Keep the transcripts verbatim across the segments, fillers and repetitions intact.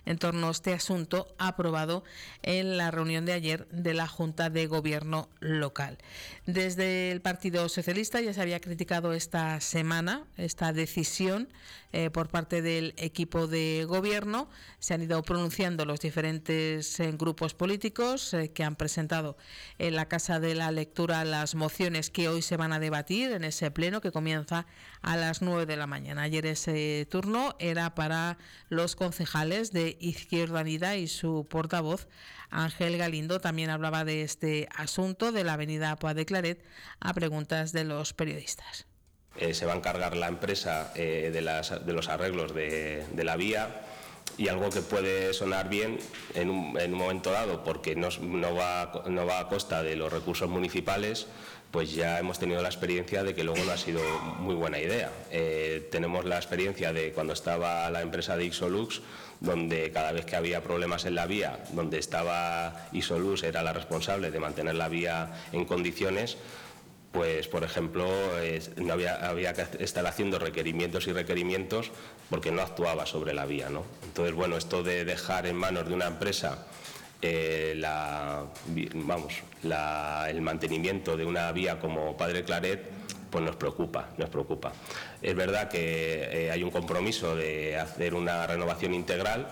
en torno a este asunto aprobado en la reunión de ayer de la Junta de Gobierno local. Desde el Partido Socialista ya se había criticado esta semana esta decisión eh, por parte del equipo de gobierno. Se han ido pronunciando los diferentes eh, grupos políticos eh, que han presentado en la Casa de la Lectura las mociones que hoy se van a debatir en ese pleno que comienza a las nueve de la mañana. Ayer ese turno era para los concejales de Izquierda Unida y su portavoz Ángel Galindo también hablaba de este asunto de la avenida Paz de Claret a preguntas de los periodistas. Eh, se va a encargar la empresa eh, de, las, de los arreglos de, de la vía, y algo que puede sonar bien en un, en un momento dado porque no, no, va, no va a costa de los recursos municipales, pues ya hemos tenido la experiencia de que luego no ha sido muy buena idea. Eh, tenemos la experiencia de cuando estaba la empresa de Isolux, donde cada vez que había problemas en la vía, donde estaba Isolux era la responsable de mantener la vía en condiciones, pues por ejemplo eh, no había, había que estar haciendo requerimientos y requerimientos porque no actuaba sobre la vía, ¿no? Entonces, bueno, esto de dejar en manos de una empresa eh, la, vamos, la, el mantenimiento de una vía como Paz de Claret, pues nos preocupa, nos preocupa. Es verdad que eh, hay un compromiso de hacer una renovación integral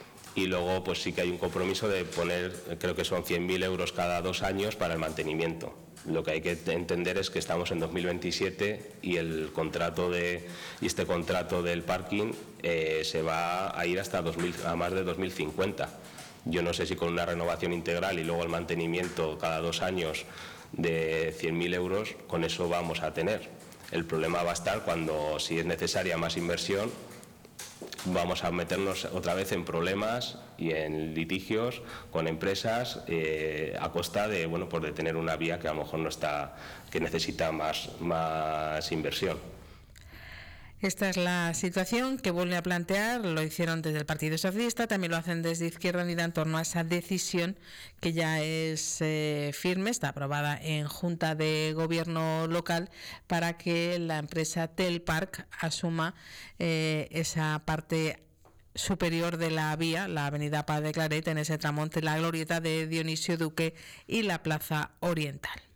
y luego pues sí que hay un compromiso de poner, creo que son cien mil euros cada dos años para el mantenimiento. Lo que hay que entender es que estamos en dos mil veintisiete y el contrato de y este contrato del parking eh, se va a ir hasta dos mil, a más de dos mil cincuenta. Yo no sé si con una renovación integral y luego el mantenimiento cada dos años de cien mil euros, con eso vamos a tener. El problema va a estar cuando, si es necesaria más inversión, vamos a meternos otra vez en problemas y en litigios con empresas eh, a costa de, bueno, pues de tener una vía que a lo mejor no está, que necesita más, más inversión. Esta es la situación que vuelve a plantear, lo hicieron desde el Partido Socialista, también lo hacen desde Izquierda Unida en torno a esa decisión que ya es eh, firme, está aprobada en Junta de Gobierno local para que la empresa Telparc asuma eh, esa parte superior de la vía, la avenida Paz de Claret, en ese tramo entre la glorieta de Dionisio Duque y la Plaza Oriental.